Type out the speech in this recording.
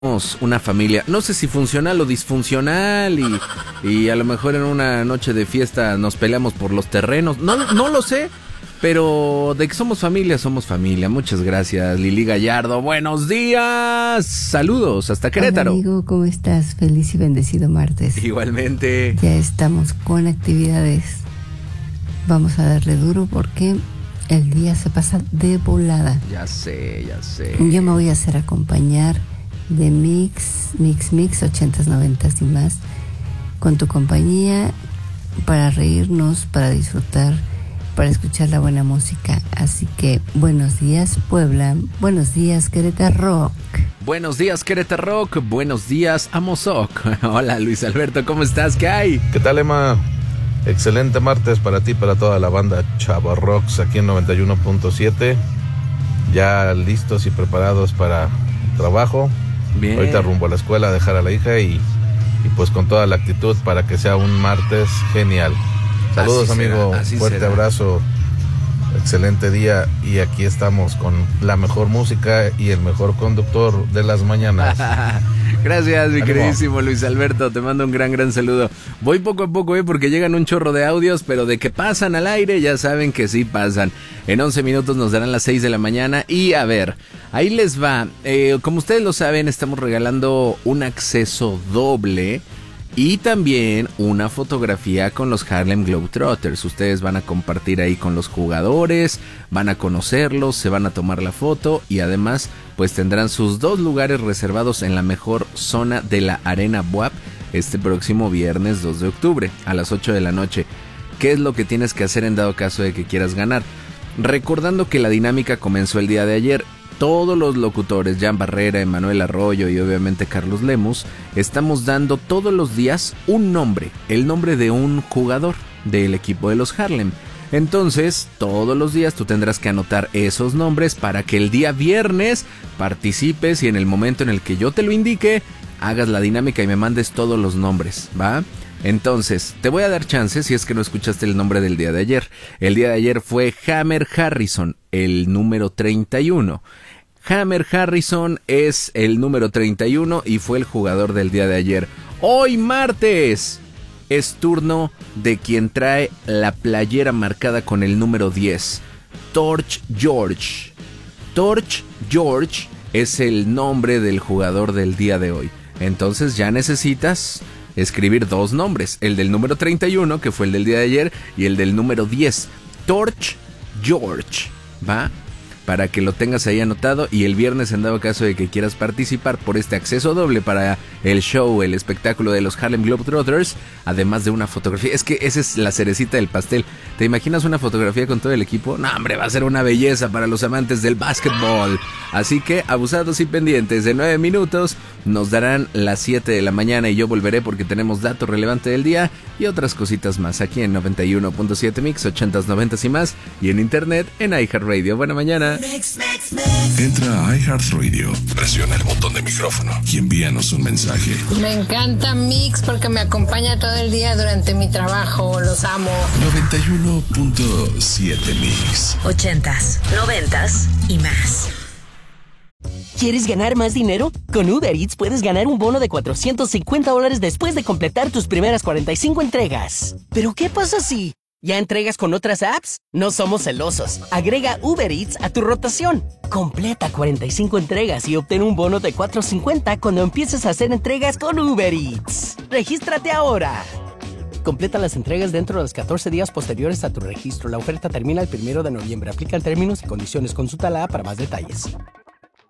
una familia, no sé si funcional o disfuncional y a lo mejor en una noche de fiesta nos peleamos por los terrenos, no lo sé, pero de que somos familia, somos familia. Muchas gracias, Lili Gallardo, buenos días, saludos hasta Querétaro. Hola, amigo, ¿cómo estás? Feliz y bendecido martes. Igualmente. Ya estamos con actividades, vamos a darle duro porque el día se pasa de volada. Ya sé. Yo me voy a hacer acompañar de Mix 80s, 90s y más, con tu compañía, para reírnos, para disfrutar, para escuchar la buena música. Así que buenos días, Puebla, buenos días, Querétaro Rock. Buenos días, Querétaro Rock, buenos días, Amozoc. Hola, Luis Alberto, ¿cómo estás? ¿Qué hay? ¿Qué tal, Emma? Excelente martes para ti, para toda la banda Chava Rocks aquí en 91.7. Ya listos y preparados para trabajo. Bien. Ahorita rumbo a la escuela a dejar a la hija y pues con toda la actitud para que sea un martes genial. Saludos, Así amigo, será, fuerte será. Abrazo, excelente día y aquí estamos con la mejor música y el mejor conductor de las mañanas. Gracias, mi Ánimo. queridísimo Luis Alberto, te mando un gran saludo. Voy poco a poco, porque llegan un chorro de audios, pero de que pasan al aire, ya saben que sí pasan. En 11 minutos nos darán las 6 de la mañana y a ver, ahí les va. Como ustedes lo saben, estamos regalando un acceso doble y también una fotografía con los Harlem Globetrotters. Ustedes van a compartir ahí con los jugadores, van a conocerlos, se van a tomar la foto y además pues tendrán sus 2 lugares reservados en la mejor zona de la Arena Buap este próximo viernes 2 de octubre a las 8 de la noche. ¿Qué es lo que tienes que hacer en dado caso de que quieras ganar? Recordando que la dinámica comenzó el día de ayer. Todos los locutores, Jan Barrera, Emanuel Arroyo y obviamente Carlos Lemus, estamos dando todos los días un nombre, el nombre de un jugador del equipo de los Harlem. Entonces, todos los días tú tendrás que anotar esos nombres para que el día viernes participes y en el momento en el que yo te lo indique, hagas la dinámica y me mandes todos los nombres, ¿va? Entonces, te voy a dar chance si es que no escuchaste el nombre del día de ayer. El día de ayer fue Hammer Harrison, el número 31. Hammer Harrison es el número 31 y fue el jugador del día de ayer. Hoy martes es turno de quien trae la playera marcada con el número 10, Torch George. Torch George es el nombre del jugador del día de hoy. Entonces ya necesitas escribir 2 nombres, el del número 31, que fue el del día de ayer, y el del número 10, Torch George, ¿va? Para que lo tengas ahí anotado y el viernes, en dado caso de que quieras participar por este acceso doble para el show, el espectáculo de los Harlem Globetrotters, además de una fotografía. Es que esa es la cerecita del pastel. ¿Te imaginas una fotografía con todo el equipo? No, hombre, va a ser una belleza para los amantes del básquetbol. Así que, abusados y pendientes, de 9 minutos nos darán las 7 de la mañana y yo volveré porque tenemos dato relevante del día y otras cositas más aquí en 91.7 Mix, 80s, 90s y más, y en internet en iHeartRadio. Buena mañana. Entra a iHeartRadio, presiona el botón de micrófono y envíanos un mensaje. Me encanta Mix porque me acompaña todo el día durante mi trabajo. Los amo. 91.7 Mix. 80s, 90s y más. ¿Quieres ganar más dinero? Con Uber Eats puedes ganar un bono de $450 después de completar tus primeras 45 entregas. ¿Pero qué pasa si ya entregas con otras apps? No somos celosos. Agrega Uber Eats a tu rotación. Completa 45 entregas y obtén un bono de $450 cuando empieces a hacer entregas con Uber Eats. ¡Regístrate ahora! Completa las entregas dentro de los 14 días posteriores a tu registro. La oferta termina el 1 de noviembre. Aplican términos y condiciones. Consulta la app para más detalles.